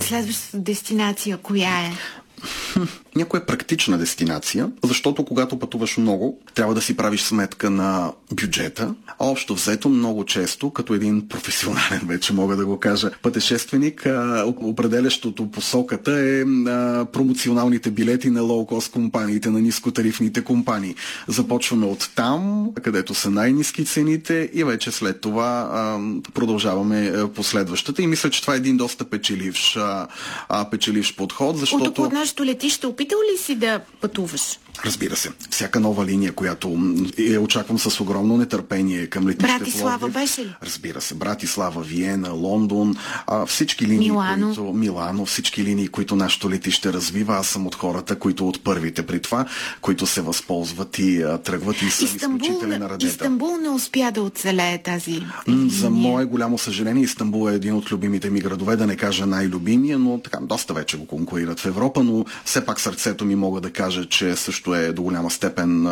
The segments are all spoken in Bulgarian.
следващата дестинация коя е? Някоя практична дестинация, защото когато пътуваш много, трябва да си правиш сметка на бюджета. А общо взето много често, като един професионален, вече мога да го кажа, пътешественик, определящото посоката е промоционалните билети на лоукост компаниите, на нискотарифните компании. Започваме от там, където са най-ниски цените и вече след това продължаваме последващата. И мисля, че това е един доста печеливш подход, защото... От около нашето летище опитал ли си да пътуваш? Разбира се. Всяка нова линия, която очаквам с огромно нетърпение към летище Братислава Пловдив. беше ли? Разбира се. Братислава, Виена, Лондон, всички линии, Милано, всички линии, които нашето летище развива. Аз съм от хората, които от първите при това, които се възползват и тръгват и са изключителен радета. Истанбул не успя да оцелее тази За мое голямо съжаление, Истанбул е един от любимите ми градове, да не кажа най-любимия, но така, доста вече го конкурират в Европа, но все пак сърцето ми мога да кажа, че също е до голяма степен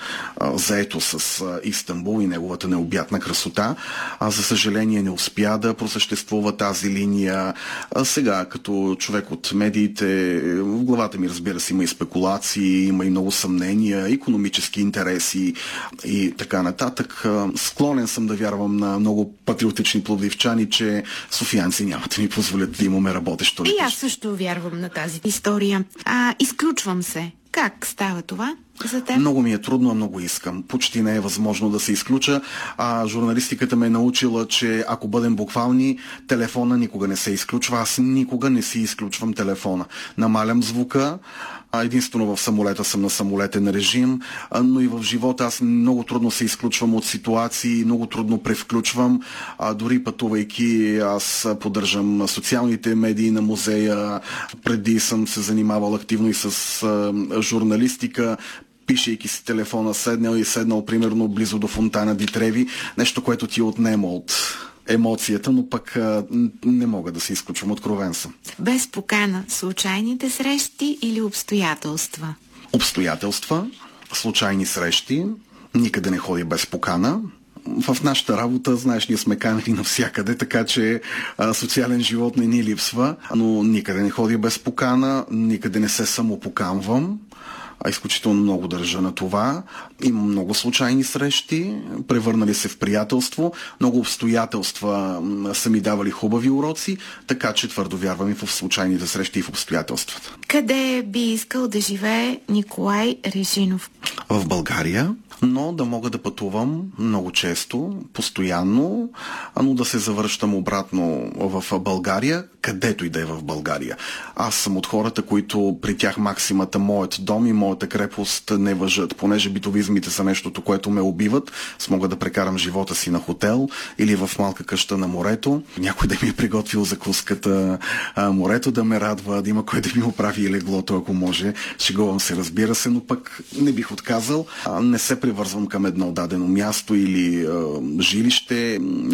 заето с Истанбул и неговата необятна красота. За съжаление не успя да просъществува тази линия. Сега, като човек от медиите, в главата ми, разбира се, има и спекулации, има и много съмнения, икономически интереси и така нататък. Склонен съм да вярвам на много патриотични пловдивчани, че софиянци няма да ни позволят да имаме работещо летище. И аз също вярвам на тази история. Изключвам се. Как става това за теб? Много ми е трудно, а много искам. Почти не е възможно да се изключа. Журналистиката ме е научила, че ако бъдем буквални, телефона никога не се изключва. Аз никога не си изключвам телефона. Намалям звука. Единствено в самолета съм на самолетен режим, но и в живота аз много трудно се изключвам от ситуации, много трудно превключвам. Дори пътувайки, аз поддържам социалните медии на музея. Преди съм се занимавал активно и с журналистика, пишейки си телефона, седнал примерно близо до фонтана Ди Треви, нещо, което ти отнема от емоцията, но пък не мога да се изключвам, откровен съм. Без покана, случайните срещи или обстоятелства? Обстоятелства, случайни срещи, никъде не ходи без покана. В нашата работа, знаеш, ние сме канени навсякъде, така че социален живот не ни липсва, но никъде не ходи без покана, никъде не се самопоканвам. Изключително много държа на това. Имам много случайни срещи, превърнали се в приятелство. Много обстоятелства са ми давали хубави уроци, така че твърдо вярвам и в случайните срещи и в обстоятелствата. Къде би искал да живее Николай Режинов? В България, но да мога да пътувам много често, постоянно, но да се завръщам обратно в България, където и да е в България. Аз съм от хората, които при тях максимата моят дом и моята крепост не важат, понеже битовизмите са нещото, което ме убиват. Аз мога да прекарам живота си на хотел или в малка къща на морето. Някой да ми е приготвил закуската, морето да ме радва, да има кой да ми оправи и леглото, ако може. Шегувам се, разбира се, но пък не бих отказал. Не се привързвам към едно дадено място или жилище.